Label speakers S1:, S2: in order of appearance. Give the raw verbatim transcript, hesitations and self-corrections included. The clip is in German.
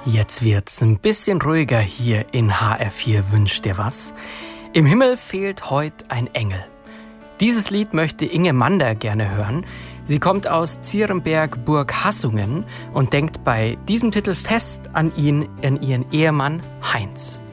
S1: Jetzt wird's ein bisschen ruhiger hier in H R vier Wünsch dir was. Im Himmel fehlt heute ein Engel. Dieses Lied möchte Inge Mander gerne hören. Sie kommt aus Zierenberg, Burg Hassungen und denkt bei diesem Titel fest an ihn, an ihren Ehemann Heinz.